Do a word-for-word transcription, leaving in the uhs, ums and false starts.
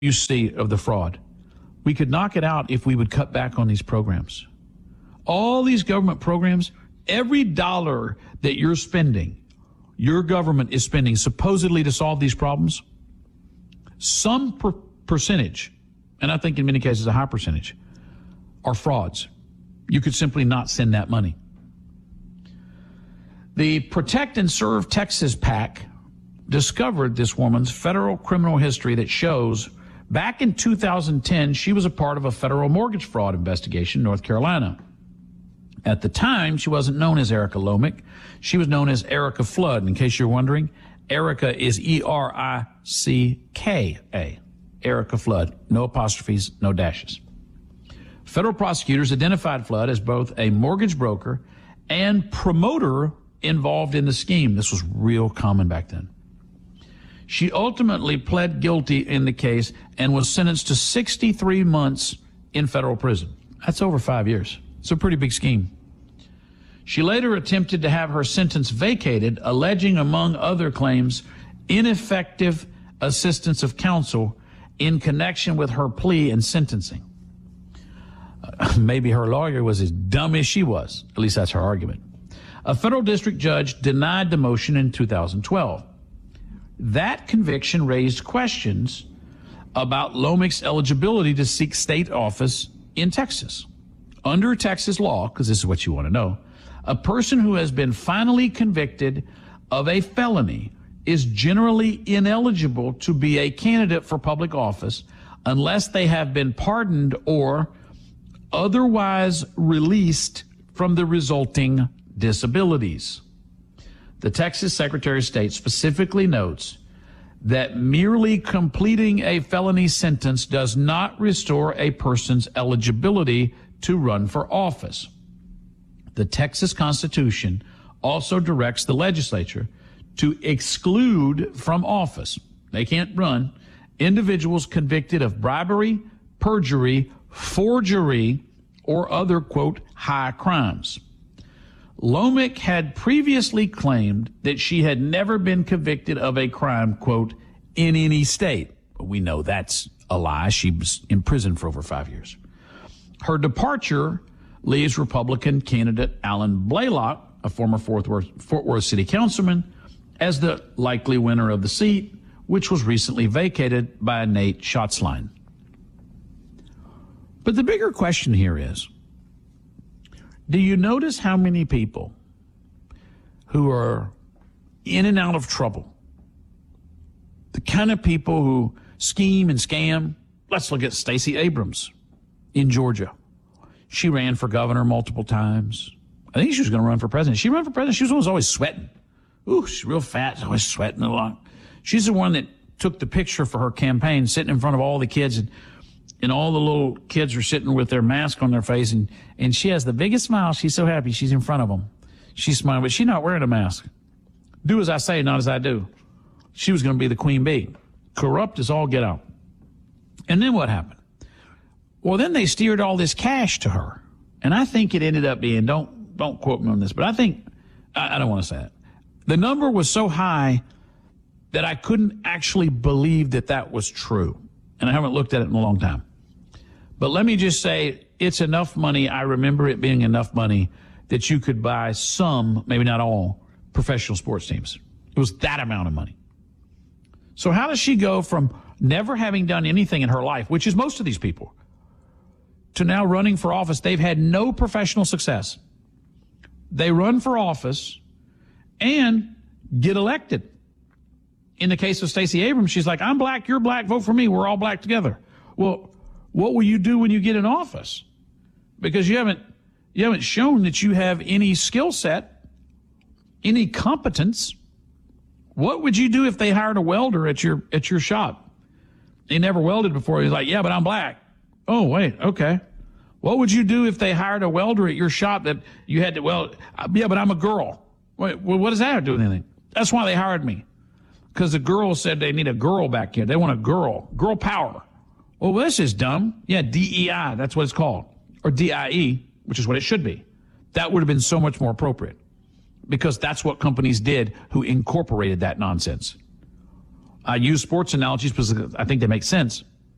you see of the fraud. We could knock it out if we would cut back on these programs. All these government programs, every dollar that you're spending, your government is spending supposedly to solve these problems, some per- percentage, and I think in many cases a high percentage, are frauds. You could simply not send that money. The Protect and Serve Texas PAC discovered this woman's federal criminal history that shows back in two thousand ten, she was a part of a federal mortgage fraud investigation in North Carolina. At the time, she wasn't known as Erica Lomick. She was known as Erica Flood. In case you're wondering, Erica is E R I C K A. Erica Flood. No apostrophes, no dashes. Federal prosecutors identified Flood as both a mortgage broker and promoter involved in the scheme. This was real common back then. She ultimately pled guilty in the case and was sentenced to sixty-three months in federal prison. That's over five years. It's a pretty big scheme. She later attempted to have her sentence vacated, alleging, among other claims, ineffective assistance of counsel in connection with her plea and sentencing. Uh, maybe her lawyer was as dumb as she was. At least that's her argument. A federal district judge denied the motion in two thousand twelve. That conviction raised questions about Lomick's eligibility to seek state office in Texas. Under Texas law, because this is what you want to know, a person who has been finally convicted of a felony is generally ineligible to be a candidate for public office unless they have been pardoned or otherwise released from the resulting disabilities. The Texas Secretary of State specifically notes that merely completing a felony sentence does not restore a person's eligibility to run for office. The Texas Constitution also directs the legislature to exclude from office, they can't run, individuals convicted of bribery, perjury, forgery, or other, quote, high crimes. Lomick had previously claimed that she had never been convicted of a crime, quote, in any state. We know that's a lie. She was in prison for over five years. Her departure leaves Republican candidate Alan Blaylock, a former Fort Worth, Fort Worth City Councilman, as the likely winner of the seat, which was recently vacated by Nate Schatzline. But the bigger question here is, do you notice how many people who are in and out of trouble, the kind of people who scheme and scam? Let's look at Stacey Abrams in Georgia. She ran for governor multiple times. I think she was going to run for president. She ran for president. She was always sweating. Ooh, she's real fat, always sweating a lot. She's the one that took the picture for her campaign, sitting in front of all the kids, and and all the little kids are sitting with their mask on their face, and, and she has the biggest smile. She's so happy she's in front of them. She's smiling, but she's not wearing a mask. Do as I say, not as I do. She was going to be the queen bee. Corrupt as all get out. And then what happened? Well, then they steered all this cash to her. And I think it ended up being, don't don't quote me on this, but I think, I, I don't want to say it. The number was so high that I couldn't actually believe that that was true. And I haven't looked at it in a long time. But let me just say, it's enough money. I remember it being enough money that you could buy some, maybe not all, professional sports teams. It was that amount of money. So how does she go from never having done anything in her life, which is most of these people, to now running for office? They've had no professional success. They run for office and get elected. In the case of Stacey Abrams, she's like, I'm black, you're black, vote for me, we're all black together. Well, what will you do when you get in office? Because you haven't you haven't shown that you have any skill set, any competence. What would you do if they hired a welder at your at your shop? He never welded before. He's like, yeah, but I'm black. Oh, wait, okay. What would you do if they hired a welder at your shop that you had to weld? Yeah, but I'm a girl. Wait, well, what does that have to do with anything? That's why they hired me. Because the girls said they need a girl back here. They want a girl. Girl power. Well, this is dumb. Yeah, D E I, that's what it's called. Or D I E, which is what it should be. That would have been so much more appropriate. Because that's what companies did who incorporated that nonsense. I use sports analogies because I think they make sense.